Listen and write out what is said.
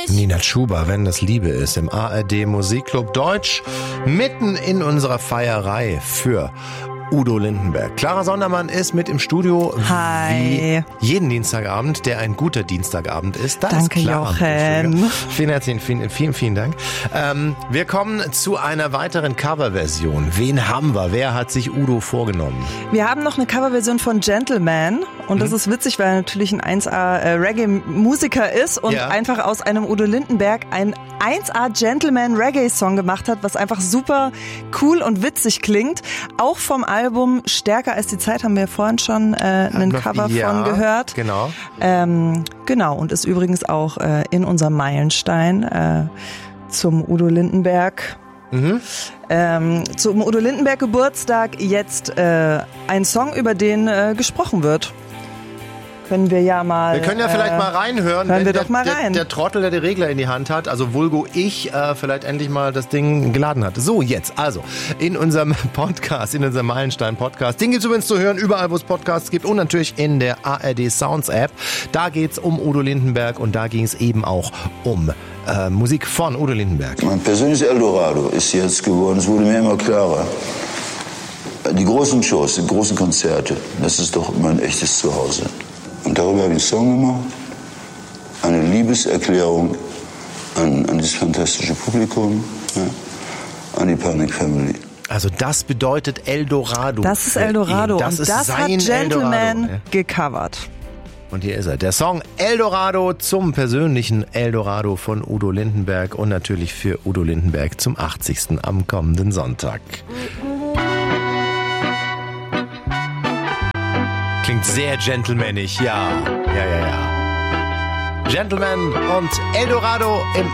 Nina Chuba, wenn das Liebe ist, im ARD Musikclub Deutsch, mitten in unserer Feierei für Udo Lindenberg. Clara Sondermann ist mit im Studio. Hi. Wie jeden Dienstagabend, der ein guter Dienstagabend ist. Da Danke, ist Clara Jochen. Vielen Dank. Wir kommen zu einer weiteren Coverversion. Wen haben wir? Wer hat sich Udo vorgenommen? Wir haben noch eine Coverversion von Gentleman. Und das ist witzig, weil er natürlich ein 1A Reggae-Musiker ist und einfach aus einem Udo Lindenberg ein 1A Gentleman Reggae-Song gemacht hat, was einfach super cool und witzig klingt. Auch vom Album Stärker als die Zeit haben wir vorhin schon einen Cover von gehört. Genau. Genau, und ist übrigens auch in unserem Meilenstein zum Udo Lindenberg. Zum Udo Lindenberg Geburtstag jetzt ein Song, über den gesprochen wird. Können wir ja mal. Wir können ja vielleicht mal reinhören, wenn wir doch mal rein. Der Trottel, der die Regler in die Hand hat, also Vulgo ich, vielleicht endlich mal das Ding geladen hat. So, jetzt, also, in unserem Podcast, in unserem Meilenstein-Podcast, den gibt's übrigens zu hören, überall, wo es Podcasts gibt und natürlich in der ARD Sounds App. Da geht's um Udo Lindenberg und da ging es eben auch um Musik von Udo Lindenberg. Mein persönliches Eldorado ist jetzt geworden, es wurde mir immer klarer. Die großen Shows, die großen Konzerte, das ist doch mein echtes Zuhause. Und darüber habe ich einen Song gemacht, eine Liebeserklärung an dieses fantastische Publikum, an die Panic Family. Also das bedeutet Eldorado. Das ist Eldorado Das und ist das sein hat Gentleman Eldorado. gecovert. Und hier ist er, der Song Eldorado zum persönlichen Eldorado von Udo Lindenberg und natürlich für Udo Lindenberg zum 80. am kommenden Sonntag. Klingt sehr gentlemanig, ja. Gentleman und Eldorado im